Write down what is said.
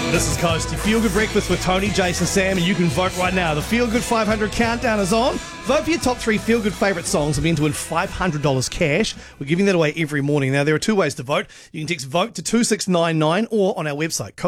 This is Coast, your Feel Good Breakfast with Tony, Jason, Sam, and you can vote right now. The Feel Good 500 countdown is on. Vote for your top 3 Feel Good favourite songs and begin to win $500 cash. We're giving that away every morning. Now, there are 2 ways to vote. You can text VOTE to 2699 or on our website,